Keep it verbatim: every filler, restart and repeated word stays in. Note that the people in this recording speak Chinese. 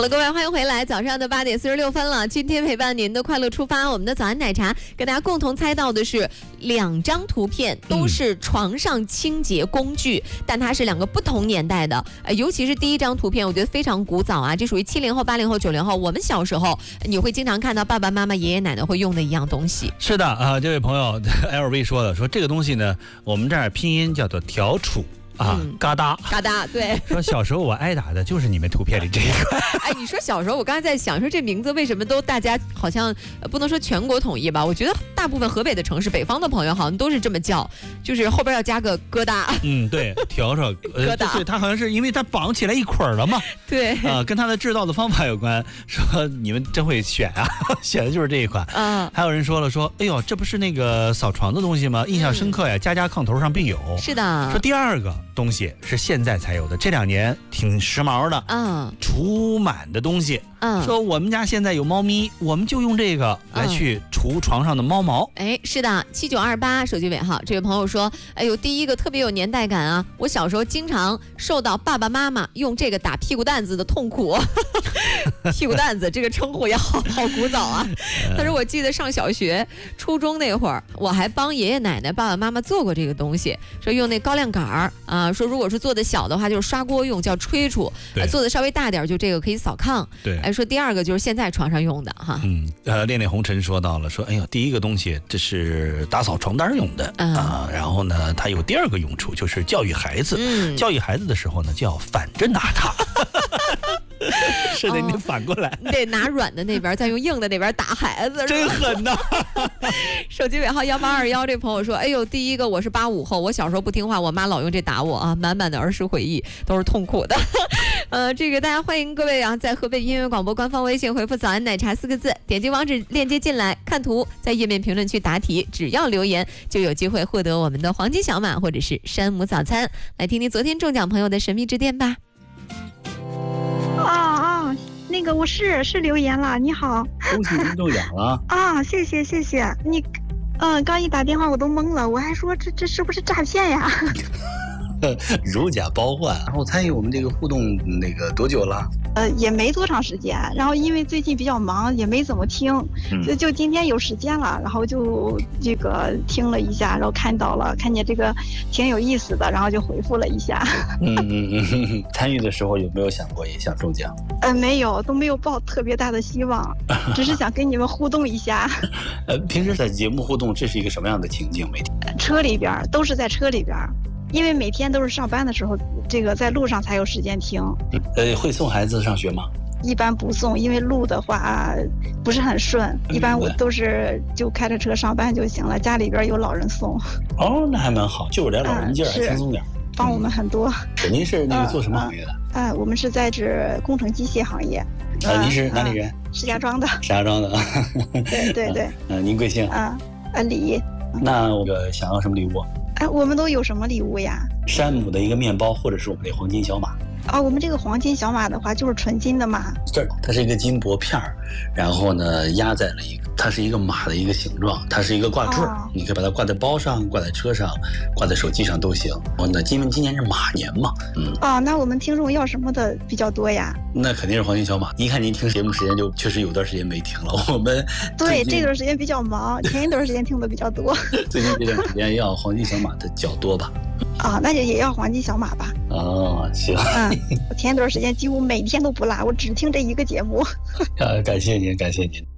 好了，各位欢迎回来，早上的八点四十六分了。今天陪伴您的快乐出发，我们的早安奶茶跟大家共同猜到的是两张图片，都是床上清洁工具，嗯、但它是两个不同年代的。呃，尤其是第一张图片，我觉得非常古早啊，这属于七零后、八零后、九零后。我们小时候，你会经常看到爸爸妈妈、爷爷奶奶会用的一样东西。 是的啊，这位朋友 L V 说的，说这个东西呢，我们这儿拼音叫做笤帚。啊， 嗯、 嘎哒嘎哒，对。 说小时候我挨打的就是你们图片里这个。 哎，你说小时候，我刚才在想，说这名字为什么都大家好像、呃、不能说全国统一吧？我觉得大部分河北的城市，北方的朋友好像都是这么叫，就是后边要加个疙瘩。 嗯，对，笤帚， 疙瘩。 对，它好像是因为它绑起来一捆了嘛。 对。 啊、呃，跟它的制造的方法有关。说你们真会选啊，选的就是这一款。 嗯。 还有人说了，说哎呦，这不是那个扫床的东西吗？印象深刻呀，家家炕头上必有。 是的。 说第二个东西是现在才有的，这两年挺时髦的， 嗯， 除螨的东西，嗯，说我们家现在有猫咪，我们就用这个来去除床上的猫毛。 哎、嗯，是的，七九二八手机尾号，这位朋友说，哎呦，第一个特别有年代感啊，我小时候经常受到爸爸妈妈用这个打屁股蛋子的痛苦。屁股蛋子这个称呼也好好古早啊。他说我记得上小学、初中那会儿，我还帮爷爷奶奶、爸爸妈妈做过这个东西，说用那高粱杆儿啊，说如果是做的小的话，就是刷锅用，叫吹杵；呃、做的稍微大点，就这个可以扫炕。 对， 哎，说第二个就是现在床上用的哈。 嗯，呃，恋恋红尘说到了，说哎呦，第一个东西这是打扫床单用的、嗯、啊，然后呢，它有第二个用处，就是教育孩子。嗯，教育孩子的时候呢，就要反着拿它。是的，你反过来， 哦、你得拿软的那边，再用硬的那边打孩子， 真狠呐！ 手机尾号幺八二幺，这朋友说：“哎呦，第一个我是八五后，我小时候不听话，我妈老用这打我啊，满满的儿时回忆都是痛苦的。”呃，这个大家欢迎各位啊，在河北音乐广播官方微信回复“早安奶茶”四个字，点击网址链接进来，看图，在页面评论区答题，只要留言就有机会获得我们的黄金小马或者是山姆早餐。来听听昨天中奖朋友的神秘致电吧。 啊啊，那个我是是留言了，你好， 恭喜您中奖了啊！谢谢谢谢你，嗯，刚一打电话我都懵了，我还说这这是不是诈骗呀？ 如假包换。然后参与我们这个互动那个多久了？ 呃，也没多长时间。然后因为最近比较忙，也没怎么听，嗯、就就今天有时间了，然后就这个听了一下，然后看到了，看见这个挺有意思的，然后就回复了一下。 嗯嗯嗯。参与的时候有没有想过也想中奖？ 呃，没有，都没有抱特别大的希望，只是想跟你们互动一下。 呃，平时在节目互动，这是一个什么样的情境？每天？ 车里边都是在车里边。因为每天都是上班的时候，这个在路上才有时间听。 呃，会送孩子上学吗？ 一般不送，因为路的话不是很顺。一般我都是就开着车上班就行了，家里边有老人送。 哦，那还蛮好，就有点老人劲儿，还轻松点， 帮我们很多。 嗯、您是那个做什么行业的？ 啊、呃呃，我们是在这工程机械行业。 呃，您是哪里人？ 石家庄的。 石家庄的。 对对对。 嗯、呃，您贵姓？ 啊，呃，李。 那我个想要什么礼物？ 哎，我们都有什么礼物呀？ 山姆的一个面包，或者是我们的黄金小马。 啊、哦，我们这个黄金小马的话，就是纯金的马。 这它是一个金箔片儿，然后呢压在了一个，它是一个马的一个形状，它是一个挂坠、哦，你可以把它挂在包上，挂在车上，挂在手机上都行。然后呢，因为今年是马年嘛，嗯。 哦，那我们听众要什么的比较多呀？ 那肯定是黄金小马。一看您听节目时间就确实有段时间没听了，我们对这段时间比较忙，前一段时间听的比较多。 最近这段时间要黄金小马的较多吧？ 啊、哦，那就也要黄金小马吧。 哦，行。 嗯，我前一段时间几乎每天都不落，我只听这一个节目。 啊，感谢您，感谢您。